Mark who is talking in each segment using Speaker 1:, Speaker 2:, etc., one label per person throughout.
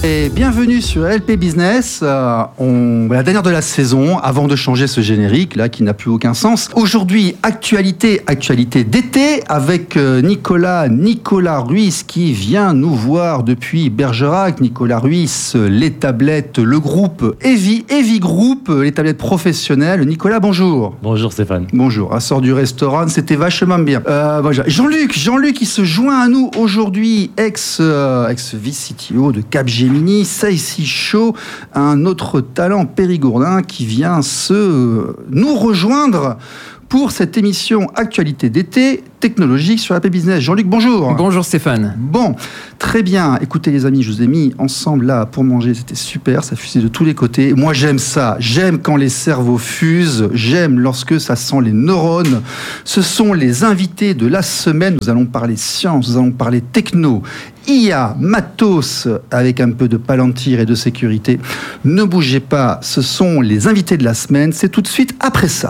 Speaker 1: Et bienvenue sur LP Business, la dernière de la saison, avant de changer ce générique là qui n'a plus aucun sens. Aujourd'hui, actualité d'été avec Nicolas Ruiz qui vient nous voir depuis Bergerac. Nicolas Ruiz, les tablettes, le groupe Heavy Group, les tablettes professionnelles. Nicolas, bonjour.
Speaker 2: Bonjour Stéphane.
Speaker 1: Bonjour, à sort du restaurant, c'était vachement bien. Jean-Luc qui se joint à nous aujourd'hui, ex-VCTO de Capgemini. Ça ici chaud, un autre talent périgourdin qui vient nous rejoindre pour cette émission Actualité d'été technologique sur LP Business. Jean-Luc, bonjour.
Speaker 3: Bonjour Stéphane.
Speaker 1: Bon, très bien. Écoutez les amis, je vous ai mis ensemble là pour manger. C'était super, ça fusait de tous les côtés. Moi j'aime ça. J'aime quand les cerveaux fusent. J'aime lorsque ça sent les neurones. Ce sont les invités de la semaine. Nous allons parler science, nous allons parler techno, IA, matos, avec un peu de Palantir et de sécurité. Ne bougez pas, ce sont les invités de la semaine. C'est tout de suite après ça.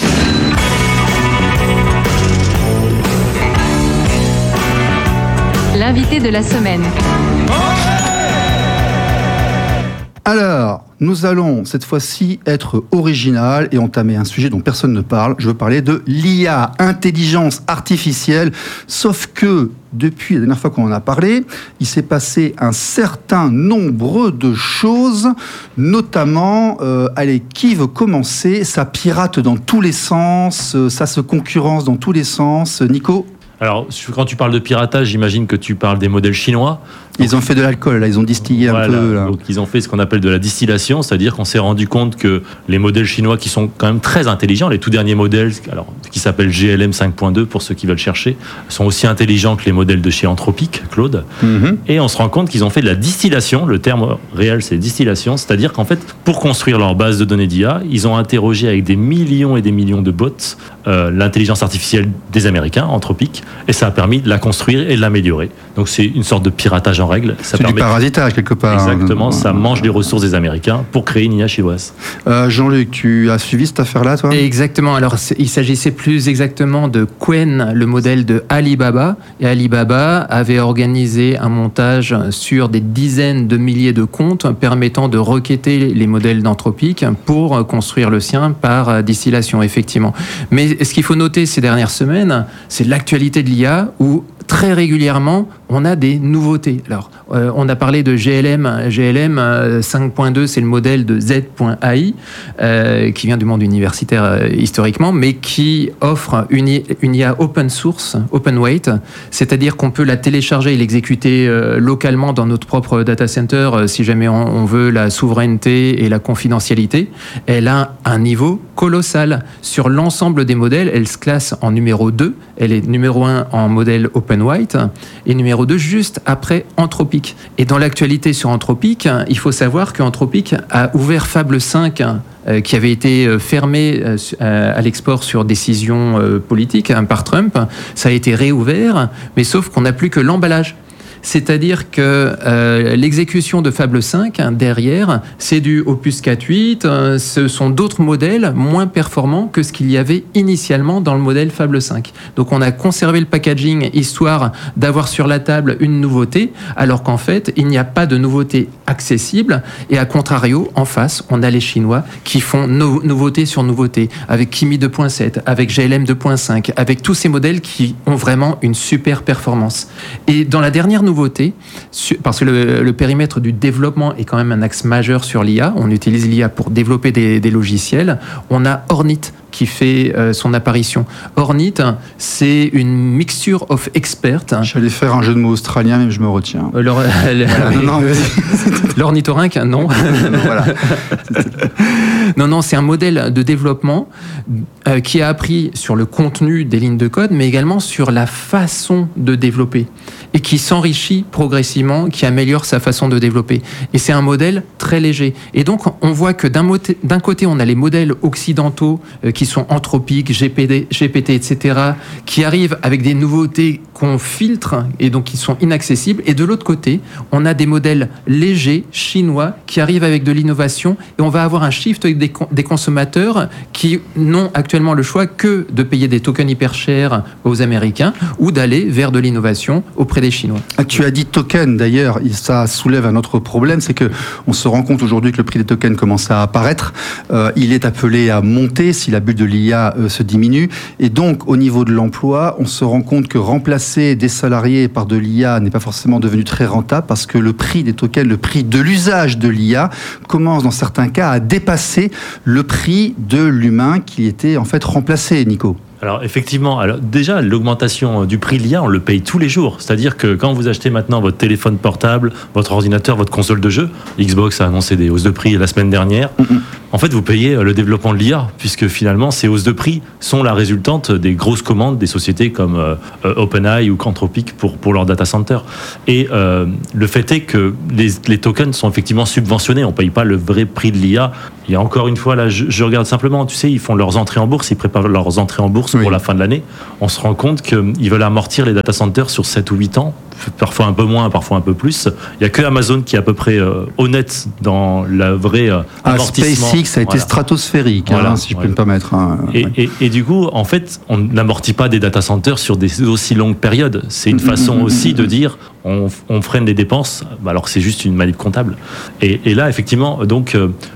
Speaker 4: L'invité de la semaine.
Speaker 1: Alors, nous allons cette fois-ci être original et entamer un sujet dont personne ne parle. Je veux parler de l'IA, intelligence artificielle. Sauf que, depuis la dernière fois qu'on en a parlé, il s'est passé un certain nombre de choses, notamment, qui veut commencer, ça pirate dans tous les sens, ça se concurrence dans tous les sens. Nico ?
Speaker 2: Alors, quand tu parles de piratage, j'imagine que tu parles des modèles chinois.
Speaker 1: Ils ont fait de l'alcool, là, ils ont distillé un peu. Là.
Speaker 2: Donc, ils ont fait ce qu'on appelle de la distillation, c'est-à-dire qu'on s'est rendu compte que les modèles chinois, qui sont quand même très intelligents, les tout derniers modèles, qui s'appellent GLM 5.2 pour ceux qui veulent chercher, sont aussi intelligents que les modèles de chez Anthropic, Claude. Mm-hmm. Et on se rend compte qu'ils ont fait de la distillation. Le terme réel, c'est distillation, c'est-à-dire qu'en fait, pour construire leur base de données d'IA, ils ont interrogé avec des millions et des millions de bots l'intelligence artificielle des Américains, Anthropic, et ça a permis de la construire et de l'améliorer. Donc c'est une sorte de piratage en règle.
Speaker 1: C'est du parasitage quelque part.
Speaker 2: Exactement, ça mange les ressources des Américains pour créer une IA chinoise.
Speaker 1: Jean-Luc, tu as suivi cette affaire-là, toi ?
Speaker 3: Exactement, alors il s'agissait plus exactement de Qwen, le modèle de Alibaba. Et Alibaba avait organisé un montage sur des dizaines de milliers de comptes permettant de requêter les modèles d'Anthropic pour construire le sien par distillation, effectivement. Mais ce qu'il faut noter ces dernières semaines, c'est l'actualité de l'IA où très régulièrement, on a des nouveautés. Alors, on a parlé de GLM 5.2, c'est le modèle de Z.AI, qui vient du monde universitaire historiquement, mais qui offre une IA open source, open weight, c'est-à-dire qu'on peut la télécharger et l'exécuter localement dans notre propre data center si jamais on veut la souveraineté et la confidentialité. Elle a un niveau colossal. Sur l'ensemble des modèles, elle se classe en numéro 2. Elle est numéro 1 en modèle open weight et numéro 2 juste après Anthropic. Et dans l'actualité sur Anthropic, il faut savoir qu'Anthropic a ouvert Fable 5 qui avait été fermé à l'export sur décision politique par Trump. Ça a été réouvert, mais sauf qu'on n'a plus que l'emballage. C'est-à-dire que l'exécution de Fable 5, derrière, c'est du Opus 4.8, ce sont d'autres modèles moins performants que ce qu'il y avait initialement dans le modèle Fable 5. Donc on a conservé le packaging histoire d'avoir sur la table une nouveauté, alors qu'en fait, il n'y a pas de nouveauté accessible. Et à contrario, en face, on a les Chinois qui font nouveauté sur nouveauté, avec Kimi 2.7, avec GLM 2.5, avec tous ces modèles qui ont vraiment une super performance. Et dans la dernière nouveauté, parce que le périmètre du développement est quand même un axe majeur sur l'IA, on utilise l'IA pour développer des logiciels, on a Ornit qui fait son apparition. Ornit, c'est une mixture of experts.
Speaker 1: J'allais faire un jeu de mots australien, mais je me retiens.
Speaker 3: L'ornithorynque, non.
Speaker 1: Voilà.
Speaker 3: Non, c'est un modèle de développement qui a appris sur le contenu des lignes de code, mais également sur la façon de développer et qui s'enrichit progressivement, qui améliore sa façon de développer. Et c'est un modèle très léger. Et donc, on voit que d'un côté, on a les modèles occidentaux qui sont Anthropic, GPT, etc., qui arrivent avec des nouveautés qu'on filtre et donc qui sont inaccessibles. Et de l'autre côté, on a des modèles légers, chinois, qui arrivent avec de l'innovation. Et on va avoir un shift des consommateurs qui n'ont actuellement le choix que de payer des tokens hyper chers aux Américains ou d'aller vers de l'innovation auprès auprès des Chinois.
Speaker 1: Tu as dit token, d'ailleurs, ça soulève un autre problème, c'est que on se rend compte aujourd'hui que le prix des tokens commence à apparaître. Il est appelé à monter si la bulle de l'IA se diminue. Et donc, au niveau de l'emploi, on se rend compte que remplacer des salariés par de l'IA n'est pas forcément devenu très rentable parce que le prix des tokens, le prix de l'usage de l'IA commence dans certains cas à dépasser le prix de l'humain qui était en fait remplacé, Nico.
Speaker 2: Alors effectivement, déjà l'augmentation du prix de l'IA, on le paye tous les jours. C'est-à-dire que quand vous achetez maintenant votre téléphone portable, votre ordinateur, votre console de jeu, Xbox a annoncé des hausses de prix la semaine dernière, en fait vous payez le développement de l'IA, puisque finalement ces hausses de prix sont la résultante des grosses commandes des sociétés comme OpenAI ou Anthropic pour leur data center. Et le fait est que les tokens sont effectivement subventionnés, on ne paye pas le vrai prix de l'IA. Il y a encore une fois, là, je regarde simplement, tu sais, ils font leurs entrées en bourse, ils préparent leurs entrées en bourse pour la fin de l'année. On se rend compte qu'ils veulent amortir les data centers sur 7 ou 8 ans, parfois un peu moins, parfois un peu plus. Il n'y a que Amazon qui est à peu près honnête dans la vraie amortissement.
Speaker 1: SpaceX a été stratosphérique, si je peux me permettre.
Speaker 2: Et du coup, en fait, on n'amortit pas des data centers sur des aussi longues périodes. C'est une façon aussi de dire on freine les dépenses, alors que c'est juste une manip comptable. Et là, effectivement, donc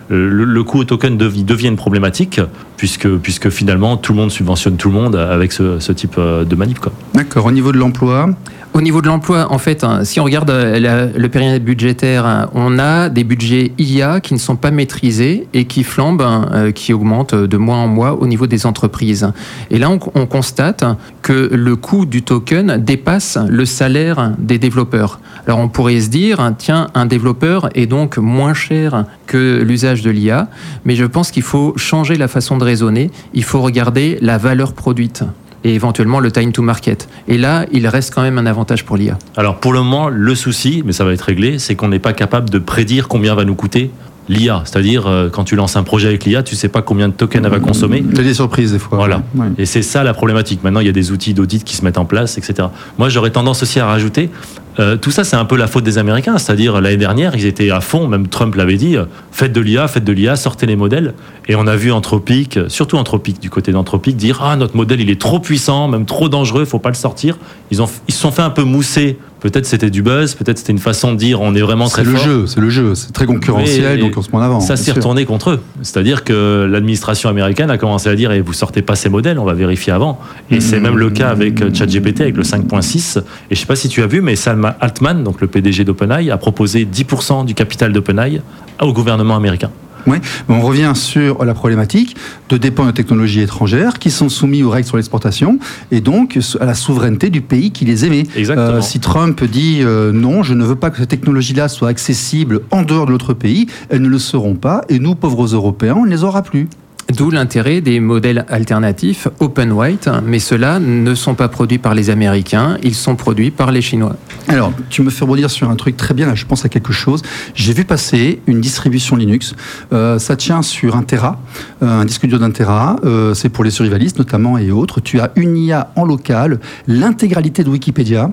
Speaker 2: le coût au token devient une problématique, puisque finalement, tout le monde subventionne tout le monde avec ce type de manip, quoi.
Speaker 1: D'accord. Au niveau de l'emploi ?
Speaker 3: Au niveau de l'emploi, en fait, si on regarde le périmètre budgétaire, on a des budgets IA qui ne sont pas maîtrisés et qui flambent, qui augmentent de mois en mois au niveau des entreprises. Et là, on constate que le coût du token dépasse le salaire des développeurs. Alors on pourrait se dire, tiens, un développeur est donc moins cher que l'usage de l'IA, mais je pense qu'il faut changer la façon de raisonner. Il faut regarder la valeur produite et éventuellement le time to market. Et là, il reste quand même un avantage pour l'IA.
Speaker 2: Alors pour le moment, le souci, mais ça va être réglé, c'est qu'on n'est pas capable de prédire combien va nous coûter l'IA. C'est-à-dire, quand tu lances un projet avec l'IA, tu ne sais pas combien de tokens elle va consommer.
Speaker 1: Il y a des surprises des fois.
Speaker 2: Voilà.
Speaker 1: Ouais.
Speaker 2: Et c'est ça la problématique. Maintenant, il y a des outils d'audit qui se mettent en place, etc. Moi, j'aurais tendance aussi à rajouter, tout ça, c'est un peu la faute des Américains. C'est-à-dire, l'année dernière, ils étaient à fond, même Trump l'avait dit, faites de l'IA, sortez les modèles. Et on a vu Anthropic, surtout Anthropic, du côté d'Anthropic, dire « Ah, notre modèle, il est trop puissant, même trop dangereux, il ne faut pas le sortir ». Ils se sont fait un peu mousser. Peut-être c'était du buzz, peut-être c'était une façon de dire on est vraiment très fort.
Speaker 1: C'est le jeu, c'est très concurrentiel, donc on se met en avant.
Speaker 2: Ça s'est retourné contre eux. C'est-à-dire que l'administration américaine a commencé à dire vous sortez pas ces modèles, on va vérifier avant. Et c'est même le cas avec ChatGPT, avec le 5.6. Et je sais pas si tu as vu, mais Sam Altman, donc le PDG d'OpenAI, a proposé 10% du capital d'OpenAI au gouvernement américain.
Speaker 1: Oui, on revient sur la problématique de dépendre de technologies étrangères qui sont soumises aux règles sur l'exportation et donc à la souveraineté du pays qui les émet.
Speaker 2: Exactement.
Speaker 1: Si Trump dit non, je ne veux pas que ces technologies-là soient accessibles en dehors de notre pays, elles ne le seront pas et nous, pauvres Européens, on ne les aura plus.
Speaker 3: D'où l'intérêt des modèles alternatifs open white, mais ceux-là ne sont pas produits par les Américains, ils sont produits par les Chinois.
Speaker 1: Alors, tu me fais rebondir sur un truc très bien, là je pense à quelque chose. J'ai vu passer une distribution Linux, ça tient sur 1 Tera, un disque dur d'1 Tera, c'est pour les survivalistes notamment et autres. Tu as une IA en local, l'intégralité de Wikipédia,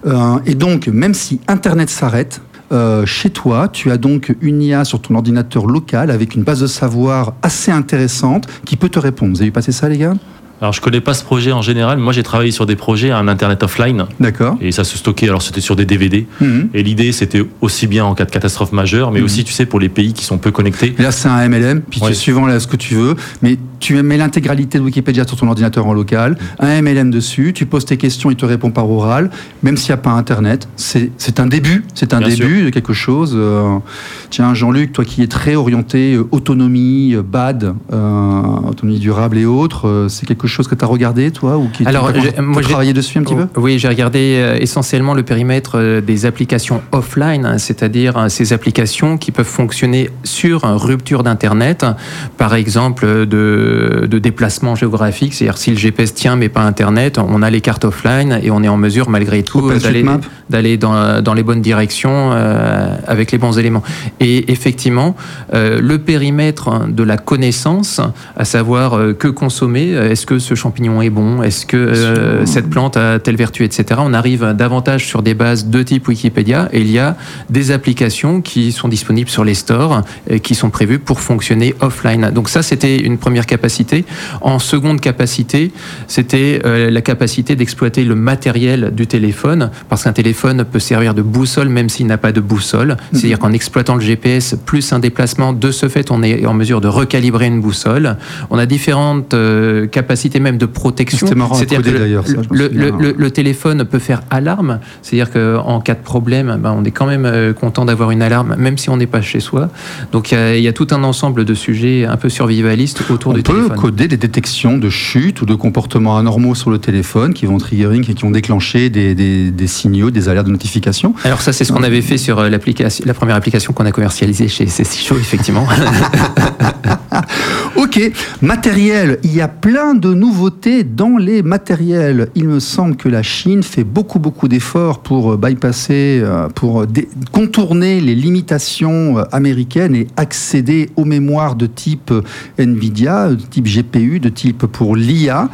Speaker 1: et donc même si Internet s'arrête, chez toi, tu as donc une IA sur ton ordinateur local avec une base de savoir assez intéressante qui peut te répondre. Vous avez vu passer ça, les gars ?
Speaker 2: Alors, je connais pas ce projet en général. Moi, j'ai travaillé sur des projets à un Internet offline.
Speaker 1: D'accord.
Speaker 2: Et ça se stockait. Alors, c'était sur des DVD. Et l'idée, c'était aussi bien en cas de catastrophe majeure, mais aussi, tu sais, pour les pays qui sont peu connectés.
Speaker 1: Et là, c'est un MLM, puis tu es suivant là, ce que tu veux. Mais tu mets l'intégralité de Wikipédia sur ton ordinateur en local, un MLM dessus, tu poses tes questions, il te répond par oral, même s'il n'y a pas Internet. C'est un début. C'est un bien début sûr. De quelque chose. Tiens, Jean-Luc, toi qui es très orienté autonomie, BAD, autonomie durable et autres, c'est quelque chose que tu as regardé, toi, ou qui moi, travaillé dessus un petit peu ?
Speaker 3: Oui, j'ai regardé essentiellement le périmètre des applications offline, c'est-à-dire ces applications qui peuvent fonctionner sur rupture d'Internet, par exemple de déplacement géographique, c'est-à-dire si le GPS tient mais pas Internet, on a les cartes offline et on est en mesure malgré tout d'aller dans les bonnes directions avec les bons éléments. Et effectivement, le périmètre de la connaissance, à savoir que consommer, est-ce que ce champignon est bon, est-ce que cette plante a telle vertu, etc. On arrive davantage sur des bases de type Wikipédia, et il y a des applications qui sont disponibles sur les stores et qui sont prévues pour fonctionner offline. Donc ça, c'était une première capacité. En seconde capacité, c'était la capacité d'exploiter le matériel du téléphone, parce qu'un téléphone peut servir de boussole même s'il n'a pas de boussole. C'est-à-dire qu'en exploitant le GPS plus un déplacement, de ce fait, on est en mesure de recalibrer une boussole. On a différentes capacités même de protection.
Speaker 1: C'était marrant à coder d'ailleurs.
Speaker 3: Le téléphone peut faire alarme, c'est-à-dire qu'en cas de problème, on est quand même content d'avoir une alarme, même si on n'est pas chez soi. Donc il y a tout un ensemble de sujets un peu survivalistes autour du téléphone.
Speaker 1: On peut coder des détections de chute ou de comportements anormaux sur le téléphone qui vont triggering et qui vont déclencher des signaux, des alertes de notification.
Speaker 3: Alors ça, c'est ce qu'on avait fait sur la première application qu'on a commercialisée chez CCShow, effectivement.
Speaker 1: Ok, matériel. Il y a plein de nouveautés dans les matériels. Il me semble que la Chine fait beaucoup d'efforts pour bypasser, pour contourner les limitations américaines et accéder aux mémoires de type NVIDIA, de type GPU, de type pour l'IA.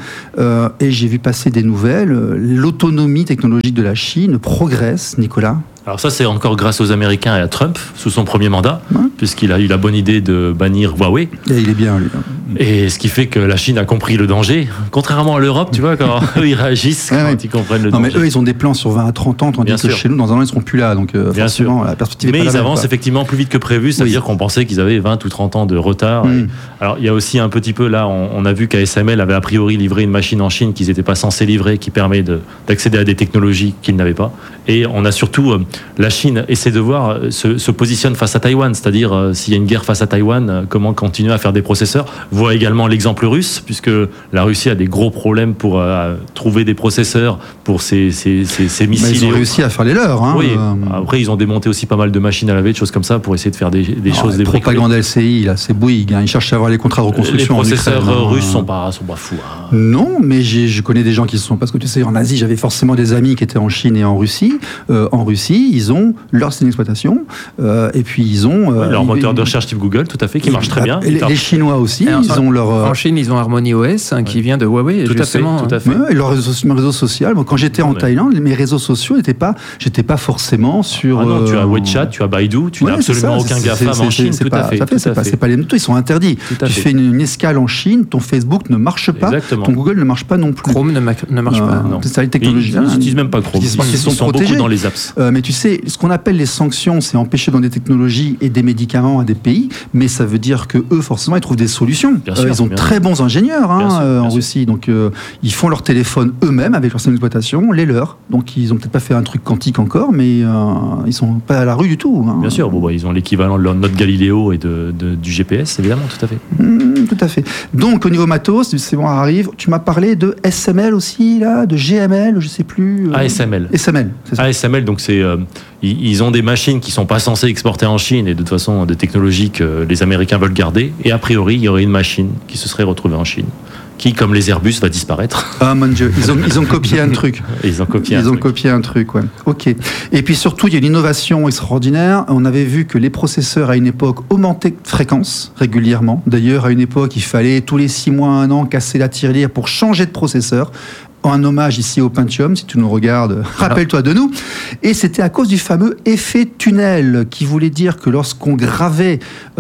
Speaker 1: Et j'ai vu passer des nouvelles. L'autonomie technologique de la Chine progresse, Nicolas.
Speaker 2: Alors ça, c'est encore grâce aux Américains et à Trump, sous son premier mandat, puisqu'il a eu la bonne idée de bannir Huawei.
Speaker 1: Et il est bien, lui.
Speaker 2: Et ce qui fait que la Chine a compris le danger, contrairement à l'Europe, tu vois, quand eux, ils réagissent, quand ils comprennent le danger.
Speaker 1: Non, mais eux, ils ont des plans sur 20 à 30 ans, tandis que chez nous, dans un an, ils seront plus là. Donc,
Speaker 2: bien sûr.
Speaker 1: La perspective
Speaker 2: mais
Speaker 1: est pas
Speaker 2: ils avancent effectivement plus vite que prévu, c'est-à-dire qu'on pensait qu'ils avaient 20 ou 30 ans de retard. Alors, il y a aussi un petit peu, là, on a vu qu'ASML avait a priori livré une machine en Chine qu'ils n'étaient pas censés livrer, qui permet d'accéder à des technologies qu'ils n'avaient pas. Et on a surtout, la Chine essaie de voir, se positionne face à Taïwan, c'est-à-dire s'il y a une guerre face à Taïwan, comment continuer à faire des processeurs. Voit également l'exemple russe, puisque la Russie a des gros problèmes pour trouver des processeurs pour ses missiles.
Speaker 1: Mais ils ont réussi à faire les leurs. Hein.
Speaker 2: Oui. Après, ils ont démonté aussi pas mal de machines à laver, des choses comme ça, pour essayer de faire des choses. Des
Speaker 1: propagande LCI, là, c'est Bouygues. Ils cherchent à avoir les contrats de reconstruction.
Speaker 2: Les processeurs russes sont pas fous. Hein.
Speaker 1: Non, mais je connais des gens qui sont, parce que tu sais, en Asie, j'avais forcément des amis qui étaient en Chine et en Russie. En Russie, ils ont leur système d'exploitation, et puis ils ont
Speaker 2: leur moteur de recherche type Google, tout à fait, qui marche très bien.
Speaker 1: Les Chinois aussi, ils ont leur.
Speaker 3: En Chine, ils ont Harmony OS qui vient de Huawei.
Speaker 2: Tout à fait.
Speaker 1: Et leur réseau social. Moi, quand j'étais en Thaïlande, mes réseaux sociaux j'étais pas forcément sur.
Speaker 2: Ah non, tu as WeChat, tu as Baidu, tu n'as absolument aucun GAFAM en Chine. Tout à fait.
Speaker 1: C'est pas les notos, ils sont interdits. Tu fais une escale en Chine, ton Facebook ne marche pas, ton Google ne marche pas non plus.
Speaker 3: Chrome ne marche pas.
Speaker 1: C'est ça, les technologies.
Speaker 2: Ils n'utilisent même pas Chrome.
Speaker 1: Ils sont
Speaker 2: beaucoup dans les apps.
Speaker 1: Mais tu sais, ce qu'on appelle les sanctions, c'est empêcher dans des technologies et des médicaments à des pays, mais ça veut dire que eux, forcément, ils trouvent des solutions. Ils ont très bons ingénieurs en Russie, donc ils font leur téléphone eux-mêmes avec leur système d'exploitation, les leurs. Donc ils ont peut-être pas fait un truc quantique encore, mais ils sont pas à la rue du tout. Hein.
Speaker 2: Bien sûr, ils ont l'équivalent de notre Galiléo et du GPS, évidemment, tout à fait.
Speaker 1: Tout à fait. Donc au niveau matos, c'est bon, arrive. Tu m'as parlé de SML aussi, là, de GML, je sais plus.
Speaker 2: ASML.
Speaker 1: SML, c'est ça.
Speaker 2: ASML, donc c'est ils ont des machines qui sont pas censées exporter en Chine et de toute façon des technologies que les Américains veulent garder. Et a priori, il y aurait une machine qui se serait retrouvée en Chine, qui, comme les Airbus, va disparaître.
Speaker 1: Ah mon Dieu, ils ont copié un truc.
Speaker 2: Ils ont copié
Speaker 1: un truc, ouais. Ok. Et puis surtout, il y a une innovation extraordinaire. On avait vu que les processeurs, à une époque, augmentaient de fréquence régulièrement. D'ailleurs, à une époque, il fallait tous les 6 mois, 1 an, casser la tirelire pour changer de processeur. Un hommage ici au Pentium, si tu nous regardes, rappelle-toi de nous. Et c'était à cause du fameux effet tunnel, qui voulait dire que lorsqu'on gravait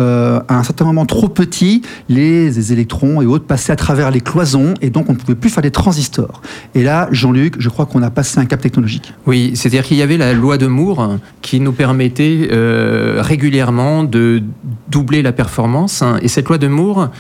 Speaker 1: à un certain moment trop petit, les électrons et autres passaient à travers les cloisons, et donc on ne pouvait plus faire des transistors. Et là, Jean-Luc, je crois qu'on a passé un cap technologique.
Speaker 3: Oui, c'est-à-dire qu'il y avait la loi de Moore qui nous permettait régulièrement de doubler la performance. Et cette loi de Moore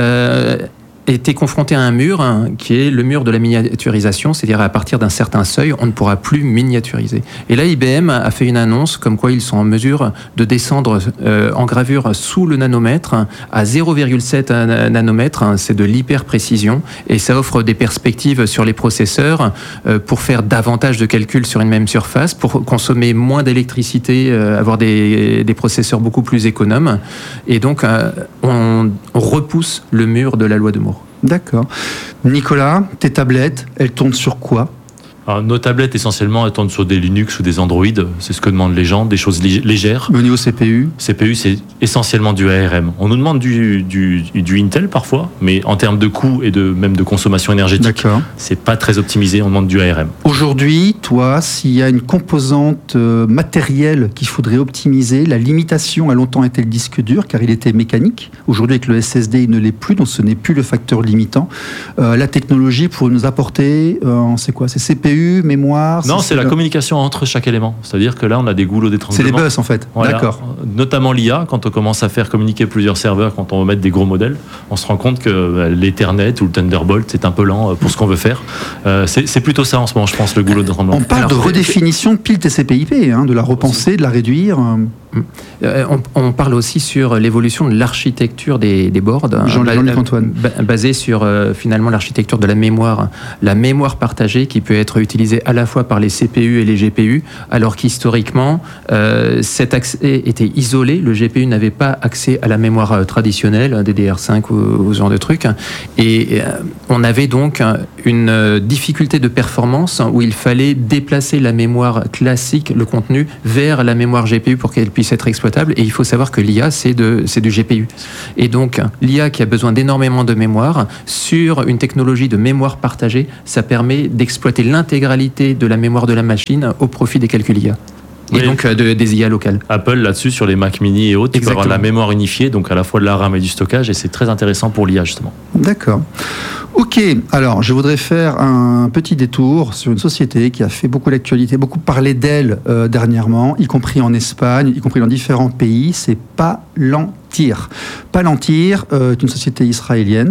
Speaker 3: était confronté à un mur qui est le mur de la miniaturisation, c'est-à-dire à partir d'un certain seuil, on ne pourra plus miniaturiser. Et là, IBM a fait une annonce comme quoi ils sont en mesure de descendre en gravure sous le nanomètre à 0,7 nanomètres, c'est de l'hyper-précision, et ça offre des perspectives sur les processeurs pour faire davantage de calculs sur une même surface, pour consommer moins d'électricité, avoir des processeurs beaucoup plus économes, et donc on repousse le mur de la loi de Moore.
Speaker 1: D'accord. Nicolas, tes tablettes, elles tournent sur quoi ?
Speaker 2: Alors, nos tablettes, essentiellement, elles tournent sur des Linux ou des Android. C'est ce que demandent les gens, des choses légères.
Speaker 1: Au niveau CPU,
Speaker 2: c'est essentiellement du ARM. On nous demande du Intel parfois, mais en termes de coût et même de consommation énergétique, c'est pas très optimisé. On demande du ARM.
Speaker 1: Aujourd'hui, toi, s'il y a une composante matérielle qu'il faudrait optimiser, la limitation a longtemps été le disque dur, car il était mécanique. Aujourd'hui, avec le SSD, il ne l'est plus, donc ce n'est plus le facteur limitant. La technologie pour nous apporter, c'est quoi? C'est CPU, mémoire?
Speaker 2: Non, c'est la communication entre chaque élément. C'est-à-dire que là, on a des goulots d'étranglement.
Speaker 1: C'est des bus, en fait. Voilà. D'accord.
Speaker 2: Notamment l'IA, quand on commence à faire communiquer plusieurs serveurs, quand on veut mettre des gros modèles, on se rend compte que l'Ethernet ou le Thunderbolt, c'est un peu lent pour ce qu'on veut faire. C'est plutôt ça en ce moment, je pense, le goulot d'étranglement.
Speaker 1: On parle de redéfinition de pile TCP/IP, de la repenser, de la réduire.
Speaker 3: On parle aussi sur l'évolution de l'architecture des boards,
Speaker 1: Jean-Luc Antoine,
Speaker 3: basée sur finalement l'architecture de la mémoire partagée qui peut être utilisée à la fois par les CPU et les GPU, alors qu'historiquement cet accès était isolé. Le GPU n'avait pas accès à la mémoire traditionnelle, DDR5 ou ce genre de trucs, et on avait donc une difficulté de performance où il fallait déplacer la mémoire classique, le contenu, vers la mémoire GPU pour qu'elle puisse être exploitable. Et il faut savoir que l'IA, c'est du GPU. Et donc, l'IA qui a besoin d'énormément de mémoire, sur une technologie de mémoire partagée, ça permet d'exploiter l'intégralité de la mémoire de la machine au profit des calculs IA. Et donc des IA locales.
Speaker 2: Apple, là-dessus, sur les Mac mini et autres, tu peux avoir la mémoire unifiée, donc à la fois de la RAM et du stockage, et c'est très intéressant pour l'IA, justement.
Speaker 1: D'accord. Ok, alors je voudrais faire un petit détour sur une société qui a fait beaucoup d'actualité, beaucoup parlé d'elle dernièrement, y compris en Espagne, y compris dans différents pays, c'est Palantir. Palantir est une société israélienne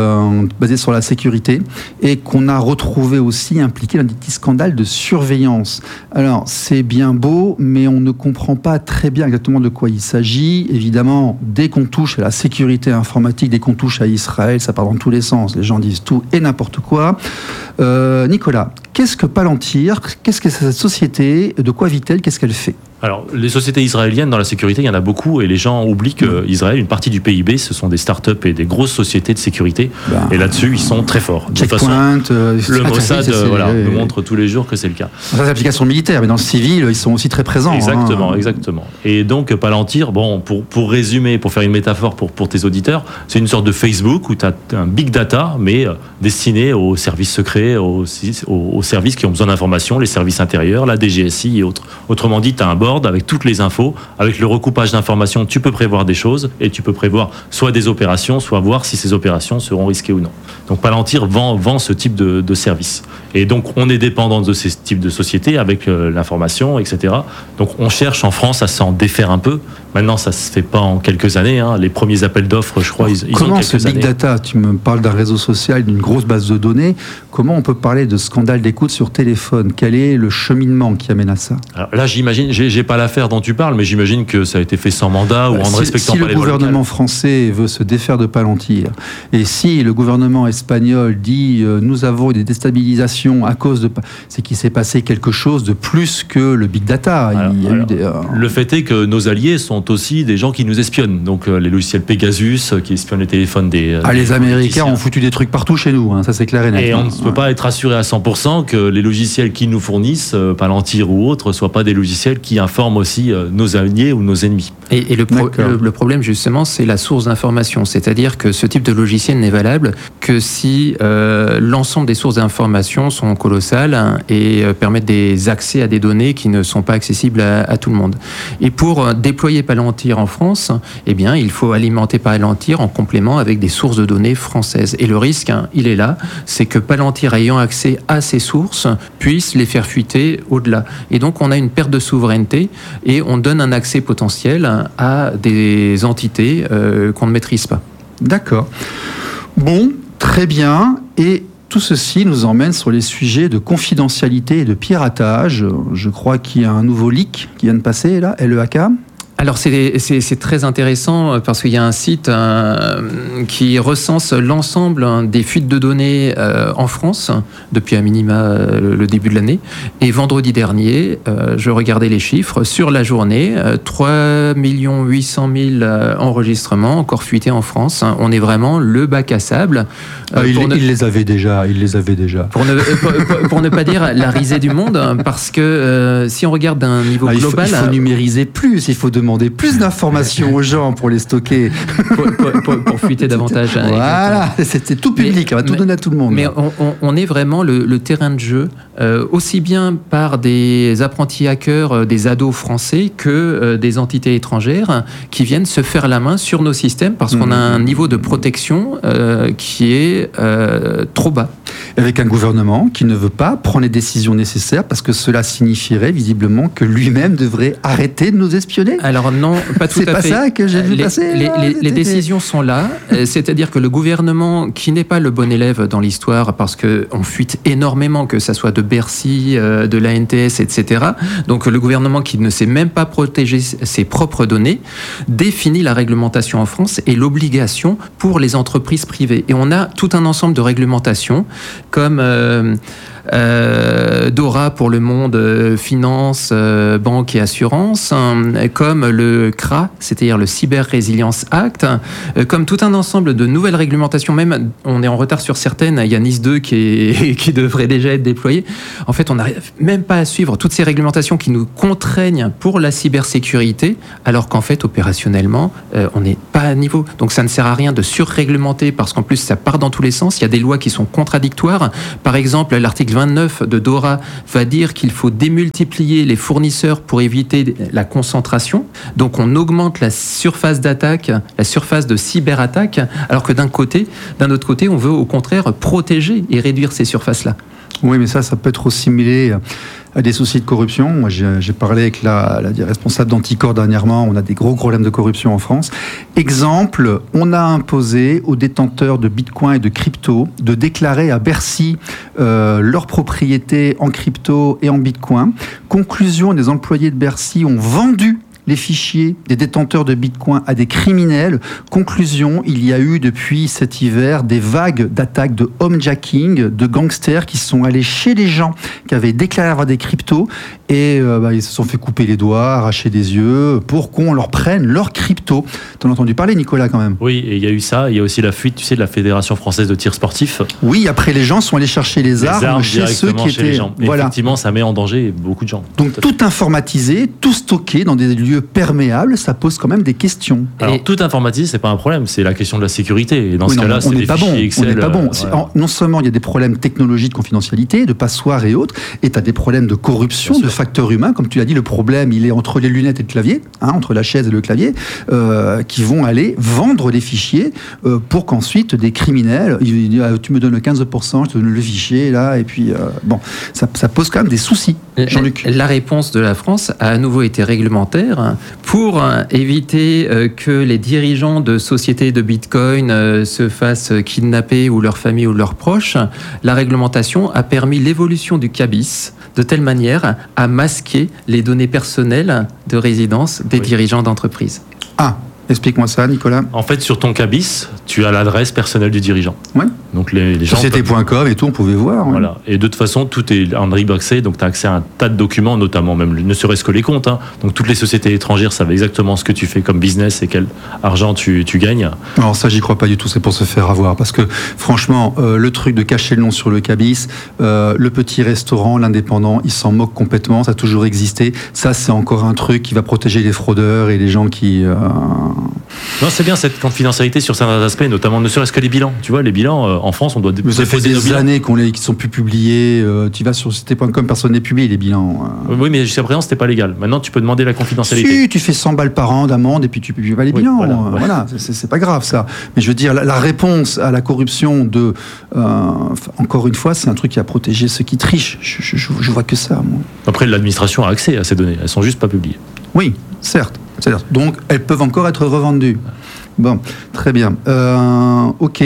Speaker 1: basée sur la sécurité et qu'on a retrouvé aussi impliquée dans des petits scandales de surveillance. Alors c'est bien beau, mais on ne comprend pas très bien exactement de quoi il s'agit. Évidemment, dès qu'on touche à la sécurité informatique, dès qu'on touche à Israël, ça part dans tous les sens. Les gens disent tout et n'importe quoi. Nicolas, qu'est-ce que Palantir? Qu'est-ce que c'est cette société? De quoi vit-elle? Qu'est-ce qu'elle fait?
Speaker 2: Alors, les sociétés israéliennes dans la sécurité, il y en a beaucoup, et les gens oublient qu'Israël, une partie du PIB, ce sont des startups et des grosses sociétés de sécurité, et là-dessus, ils sont très forts. De toute façon, le Mossad nous montre tous les jours que c'est le cas.
Speaker 1: Ça, c'est l'application militaire, mais dans le civil, ils sont aussi très présents.
Speaker 2: Exactement, exactement. Et donc, Palantir, pour résumer, pour faire une métaphore pour tes auditeurs, c'est une sorte de Facebook où tu as un big data, mais destiné aux services secrets, aux services qui ont besoin d'informations, les services intérieurs, la DGSI et autres. Autrement dit, tu as un board avec toutes les infos, avec le recoupage d'informations, tu peux prévoir des choses et tu peux prévoir soit des opérations, soit voir si ces opérations seront risquées ou non. Donc Palantir vend ce type de service. Et donc on est dépendant de ces types de sociétés avec l'information, etc. Donc on cherche en France à s'en défaire un peu. Maintenant, ça se fait pas en quelques années. Les premiers appels d'offres, je crois, ils ont quelques années.
Speaker 1: Comment ce big data, tu me parles d'un réseau social, d'une grosse base de données, comment on peut parler de scandale d'écoute sur téléphone? Quel est le cheminement qui amène à ça?
Speaker 2: Alors là, j'imagine, j'ai pas l'affaire dont tu parles, mais j'imagine que ça a été fait sans mandat ou en ne respectant pas les lois.
Speaker 1: Si le gouvernement français veut se défaire de Palantir, et si le gouvernement espagnol dit nous avons des déstabilisations à cause de... C'est qu'il s'est passé quelque chose de plus que le big data.
Speaker 2: Le fait est que nos alliés sont aussi des gens qui nous espionnent. Donc les logiciels Pegasus qui espionnent les téléphones des...
Speaker 1: les Américains ont foutu des trucs partout chez nous, ça c'est clair et net.
Speaker 2: Et on ne peut pas être assuré à 100% que les logiciels qu'ils nous fournissent, Palantir ou autres, ne soient pas des logiciels qui informent aussi nos alliés ou nos ennemis.
Speaker 3: Et le problème justement, c'est la source d'information. C'est-à-dire que ce type de logiciel n'est valable que si l'ensemble des sources d'information sont colossales et permettent des accès à des données qui ne sont pas accessibles à tout le monde. Et pour déployer Palantir en France, eh bien, il faut alimenter Palantir en complément avec des sources de données françaises. Et le risque, il est là, c'est que Palantir ayant accès à ces sources puisse les faire fuiter au-delà. Et donc, on a une perte de souveraineté et on donne un accès potentiel à des entités qu'on ne maîtrise pas.
Speaker 1: D'accord. Bon, très bien. Et tout ceci nous emmène sur les sujets de confidentialité et de piratage. Je crois qu'il y a un nouveau leak qui vient de passer, là, LEAK.
Speaker 3: Alors c'est très intéressant parce qu'il y a un site qui recense l'ensemble des fuites de données en France depuis à minima le début de l'année. Et vendredi dernier, je regardais les chiffres. Sur la journée, 3 800 000 enregistrements encore fuités en France. On est vraiment le bac à sable.
Speaker 1: Il les avait déjà.
Speaker 3: Pour ne pas dire la risée du monde, parce que si on regarde d'un niveau global...
Speaker 1: Il faut numériser plus, il faut demander plus d'informations aux gens pour les stocker.
Speaker 3: pour fuiter davantage.
Speaker 1: Voilà, c'est tout public, on va tout donner à tout le monde.
Speaker 3: Mais on est vraiment le terrain de jeu, aussi bien par des apprentis hackers, des ados français, que des entités étrangères qui viennent se faire la main sur nos systèmes parce qu'on a un niveau de protection qui est trop bas.
Speaker 1: Avec un gouvernement qui ne veut pas prendre les décisions nécessaires parce que cela signifierait visiblement que lui-même devrait arrêter de nous espionner.
Speaker 3: Alors non, pas tout à fait.
Speaker 1: C'est pas ça que j'ai vu passer.
Speaker 3: Les décisions sont là, c'est-à-dire que le gouvernement, qui n'est pas le bon élève dans l'histoire, parce qu'on fuite énormément, que ça soit de Bercy, de l'ANTS, etc. Donc le gouvernement qui ne sait même pas protéger ses propres données, définit la réglementation en France et l'obligation pour les entreprises privées. Et on a tout un ensemble de réglementations comme DORA pour le monde finance, banque et assurance, comme le CRA, c'est-à-dire le Cyber Resilience Act, comme tout un ensemble de nouvelles réglementations. Même, on est en retard sur certaines. Il y a NIS 2 qui devrait déjà être déployé. En fait, on n'arrive même pas à suivre toutes ces réglementations qui nous contraignent pour la cybersécurité, alors qu'en fait, opérationnellement, on n'est pas à niveau. Donc, ça ne sert à rien de surréglementer parce qu'en plus, ça part dans tous les sens. Il y a des lois qui sont contradictoires. Par exemple, l'article 29 de DORA va dire qu'il faut démultiplier les fournisseurs pour éviter la concentration. Donc on augmente la surface d'attaque, la surface de cyberattaque, alors que d'un autre côté, on veut au contraire protéger et réduire ces surfaces-là.
Speaker 1: Oui, mais ça peut être aussi mêlé à des soucis de corruption. Moi, j'ai parlé avec la responsable d'Anticor dernièrement. On a des gros problèmes de corruption en France. Exemple, on a imposé aux détenteurs de Bitcoin et de crypto de déclarer à Bercy leurs propriétés en crypto et en Bitcoin. Conclusion, les employés de Bercy ont vendu les fichiers des détenteurs de Bitcoin à des criminels. Conclusion, il y a eu depuis cet hiver des vagues d'attaques de homejacking, de gangsters qui sont allés chez les gens qui avaient déclaré avoir des cryptos et ils se sont fait couper les doigts, arracher des yeux pour qu'on leur prenne leurs cryptos. T'en as entendu parler, Nicolas, quand même?
Speaker 2: Oui, et il y a eu ça. Il y a aussi la fuite, tu sais, de la Fédération française de tir sportif.
Speaker 1: Oui, après les gens sont allés chercher les armes chez ceux qui étaient...
Speaker 2: Les gens.
Speaker 1: Voilà.
Speaker 2: Effectivement, ça met en danger beaucoup de gens.
Speaker 1: Donc tout informatisé, tout stocké dans des lieux perméables, ça pose quand même des questions.
Speaker 2: Alors tout informatisé, c'est pas un problème, c'est la question de la sécurité. Et dans ce cas-là, c'est des fichiers Excel.
Speaker 1: On n'est pas bon.
Speaker 2: Voilà.
Speaker 1: Non seulement il y a des problèmes technologiques de confidentialité, de passoires et autres, et tu as des problèmes de corruption, de facteurs humains. Comme tu l'as dit, le problème, il est entre les lunettes et le clavier, entre la chaise et le clavier, qui vont aller vendre les fichiers pour qu'ensuite des criminels, tu me donnes le 15%, je te donne le fichier, là, et puis ça pose quand même des soucis. Jean-Luc.
Speaker 3: La réponse de la France a à nouveau été réglementaire pour éviter que les dirigeants de sociétés de Bitcoin se fassent kidnapper ou leur famille ou leurs proches. La réglementation a permis l'évolution du CABIS de telle manière à masquer les données personnelles de résidence des dirigeants d'entreprise.
Speaker 1: Ah, explique-moi ça, Nicolas.
Speaker 2: En fait, sur ton CABIS, tu as l'adresse personnelle du dirigeant.
Speaker 1: Oui.
Speaker 2: Donc les gens.
Speaker 1: Société.com et tout, on pouvait voir.
Speaker 2: Voilà. Et de toute façon, tout est en libre accès, donc tu as accès à un tas de documents, notamment même ne serait-ce que les comptes. Donc toutes les sociétés étrangères savent exactement ce que tu fais comme business et quel argent tu gagnes.
Speaker 1: Alors ça, j'y crois pas du tout, c'est pour se faire avoir. Parce que franchement, le truc de cacher le nom sur le CABIS, le petit restaurant, l'indépendant, il s'en moque complètement, ça a toujours existé. Ça, c'est encore un truc qui va protéger les fraudeurs et les gens qui...
Speaker 2: Non, c'est bien cette confidentialité sur certains aspects, notamment ne serait-ce que les bilans. Tu vois, les bilans, en France, on doit
Speaker 1: déposer nos bilans. Ça fait des années qu'ils sont plus publiés. Tu vas sur société.com, personne n'est publié les bilans.
Speaker 2: Oui, mais jusqu'à présent, c'était pas légal. Maintenant, tu peux demander la confidentialité.
Speaker 1: Si, tu fais 100 balles par an d'amende et puis tu publies pas les bilans. Voilà. C'est pas grave, ça. Mais je veux dire, la réponse à la corruption encore une fois, c'est un truc qui a protégé ceux qui trichent. Je vois que ça, moi.
Speaker 2: Après, l'administration a accès à ces données. Elles sont juste pas publiées.
Speaker 1: Oui, certes. Donc, elles peuvent encore être revendues. Bon, très bien. Ok.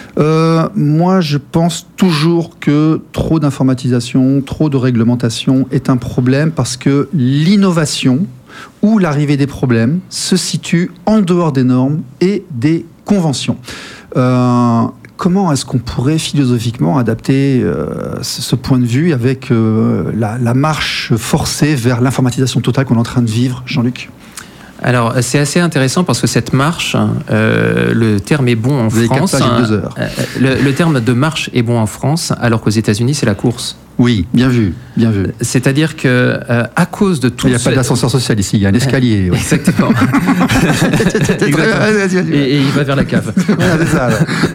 Speaker 1: Moi, je pense toujours que trop d'informatisation, trop de réglementation est un problème parce que l'innovation où l'arrivée des problèmes se situe en dehors des normes et des conventions. Comment est-ce qu'on pourrait philosophiquement adapter ce point de vue avec la marche forcée vers l'informatisation totale qu'on est en train de vivre, Jean-Luc ?
Speaker 3: Alors, c'est assez intéressant parce que cette marche, le terme est bon en France. Le terme de marche est bon en France, alors qu'aux États-Unis, c'est la course.
Speaker 1: Oui, bien vu, bien vu.
Speaker 3: C'est-à-dire que à cause de tout,
Speaker 1: il n'y a pas d'ascenseur social ici, il y a un escalier.
Speaker 3: Ouais. Exactement. Et il va vers la cave.
Speaker 1: C'est ça.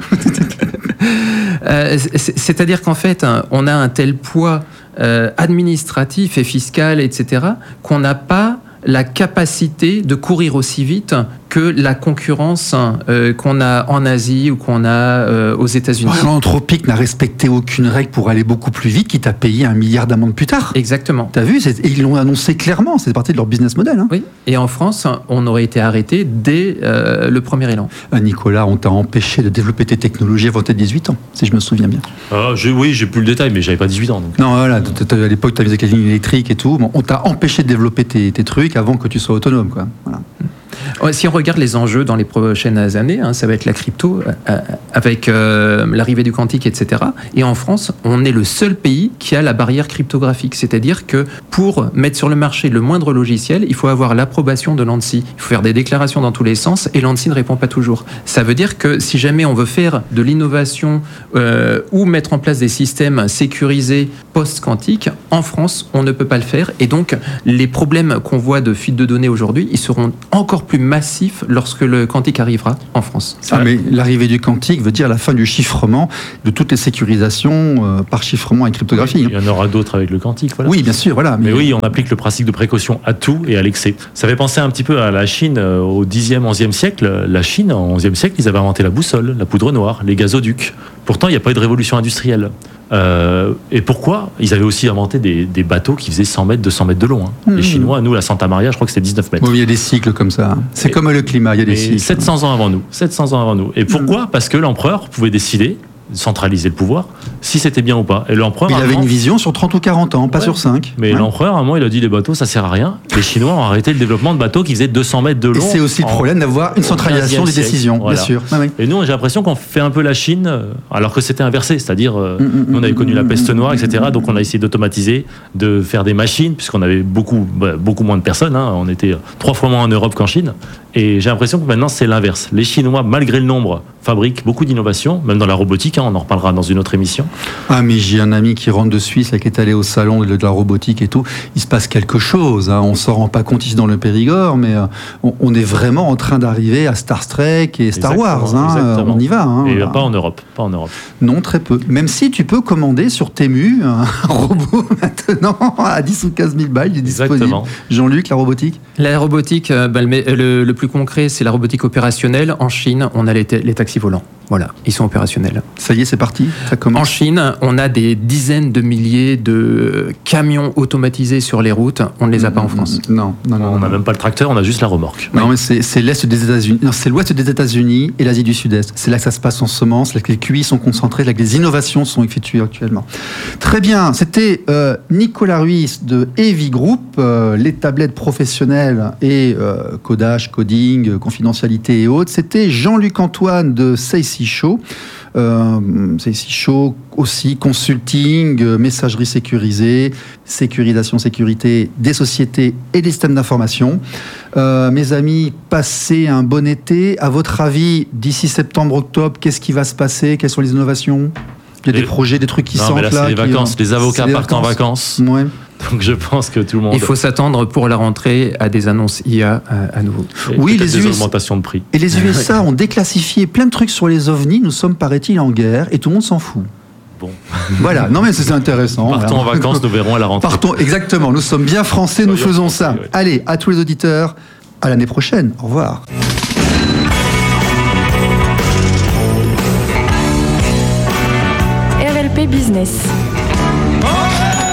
Speaker 3: C'est-à-dire qu'en fait, on a un tel poids administratif et fiscal, etc., qu'on n'a pas la capacité de courir aussi vite que la concurrence qu'on a en Asie ou qu'on a aux États-Unis.
Speaker 1: L'Anthropic n'a respecté aucune règle pour aller beaucoup plus vite, quitte à payer 1 milliard d'amendes plus tard.
Speaker 3: Exactement.
Speaker 1: T'as vu, et ils l'ont annoncé clairement, c'est partie de leur business model. Hein.
Speaker 3: Oui, et en France, on aurait été arrêté dès le premier élan.
Speaker 1: Nicolas, on t'a empêché de développer tes technologies avant tes 18 ans, si je me souviens bien.
Speaker 2: Oui, j'ai plus le détail, mais j'avais pas 18 ans. Donc.
Speaker 1: Non, voilà, à l'époque, tu avais des lignes électriques et tout. Bon, on t'a empêché de développer tes trucs avant que tu sois autonome, quoi. Voilà.
Speaker 3: Si on regarde les enjeux dans les prochaines années, ça va être la crypto, avec l'arrivée du quantique, etc. Et en France, on est le seul pays qui a la barrière cryptographique. C'est-à-dire que pour mettre sur le marché le moindre logiciel, il faut avoir l'approbation de l'ANSSI. Il faut faire des déclarations dans tous les sens et l'ANSSI ne répond pas toujours. Ça veut dire que si jamais on veut faire de l'innovation ou mettre en place des systèmes sécurisés post-quantique, en France, on ne peut pas le faire. Et donc, les problèmes qu'on voit de fuite de données aujourd'hui, ils seront encore plus massif lorsque le quantique arrivera en France.
Speaker 1: Mais l'arrivée du quantique veut dire la fin du chiffrement, de toutes les sécurisations par chiffrement et cryptographie.
Speaker 2: Oui, il y en aura d'autres avec le quantique. Voilà.
Speaker 1: Oui, bien sûr, voilà.
Speaker 2: Mais oui, on applique le principe de précaution à tout et à l'excès. Ça fait penser un petit peu à la Chine au 10e, 11e siècle. La Chine, au 11e siècle, ils avaient inventé la boussole, la poudre noire, les gazoducs. Pourtant, il n'y a pas eu de révolution industrielle. Et pourquoi ? Ils avaient aussi inventé des bateaux qui faisaient 100 mètres, 200 mètres de long. Les Chinois, nous, la Santa Maria, je crois que c'était 19 mètres.
Speaker 1: Oui, il y a des cycles comme ça. C'est comme le climat, il y a des cycles.
Speaker 2: 700 ans avant nous. 700 ans avant nous. Et pourquoi ? Parce que l'empereur pouvait décider de centraliser le pouvoir, si c'était bien ou pas. Et l'empereur,
Speaker 1: il avait une vision sur 30 ou 40 ans, pas sur 5.
Speaker 2: Mais l'empereur, à un moment, il a dit les bateaux, ça sert à rien. Les Chinois ont arrêté le développement de bateaux qui faisaient 200 mètres de long.
Speaker 1: Et c'est aussi le problème d'avoir une centralisation des décisions, voilà. Bien sûr.
Speaker 2: Et nous, j'ai l'impression qu'on fait un peu la Chine, alors que c'était inversé. C'est-à-dire, nous, on avait connu la peste noire, etc. Donc, on a essayé d'automatiser, de faire des machines, puisqu'on avait beaucoup moins de personnes. On était 3 fois moins en Europe qu'en Chine. Et j'ai l'impression que maintenant, c'est l'inverse. Les Chinois, malgré le nombre, fabriquent beaucoup d'innovations, même dans la robotique. On en reparlera dans une autre émission.
Speaker 1: Ah, mais j'ai un ami qui rentre de Suisse, là, qui est allé au salon de la robotique et tout. Il se passe quelque chose. On ne s'en rend pas compte ici dans le Périgord, mais on est vraiment en train d'arriver à Star Trek et Star Wars. On y va.
Speaker 2: Et pas en Europe.
Speaker 1: Non, très peu. Même si tu peux commander sur Temu un robot maintenant à 10 ou 15 000 balles, il est disponible. Jean-Luc, la robotique ?
Speaker 3: La robotique, le plus concret, c'est la robotique opérationnelle. En Chine, on a les taxis volants. Voilà, ils sont opérationnels.
Speaker 1: Ça y est, c'est parti, ça commence.
Speaker 3: En Chine, on a des dizaines de milliers de camions automatisés sur les routes. On ne les a pas en France.
Speaker 1: Non.
Speaker 2: On n'a même pas le tracteur, on a juste la remorque.
Speaker 1: Non, mais c'est l'Est des États-Unis. Non, c'est l'Ouest des États-Unis et l'Asie du Sud-Est. C'est là que ça se passe en ce moment, c'est là que les QI sont concentrés, là que les innovations sont effectuées actuellement. Très bien, c'était Nicolas Ruiz de Heavy Group, les tablettes professionnelles et codage, coding, confidentialité et autres. C'était Jean-Luc Antoine de Seisy Show. Seisy Show aussi, consulting, messagerie sécurisée, sécurisation, sécurité des sociétés et des systèmes d'information. Mes amis, passez un bon été. À votre avis, d'ici septembre-octobre, qu'est-ce qui va se passer ? Quelles sont les innovations ? Il y a des projets, des trucs qui sentent là.
Speaker 2: C'est les vacances. Les avocats partent en vacances.
Speaker 1: Ouais.
Speaker 2: Donc je pense que tout le monde...
Speaker 3: Il faut s'attendre pour la rentrée à des annonces IA à nouveau.
Speaker 2: Oui, des augmentations de prix.
Speaker 1: Et les USA ont déclassifié plein de trucs sur les ovnis. Nous sommes, paraît-il, en guerre et tout le monde s'en fout.
Speaker 2: Bon.
Speaker 1: Voilà, non mais c'est intéressant.
Speaker 2: Partons en vacances, nous verrons à la rentrée.
Speaker 1: Partons, exactement. Nous sommes bien français, nous faisons ça. Ouais. Allez, à tous les auditeurs, à l'année prochaine. Au revoir.
Speaker 4: RLP Business.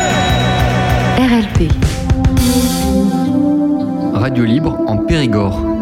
Speaker 4: RLP.
Speaker 5: Radio libre en Périgord.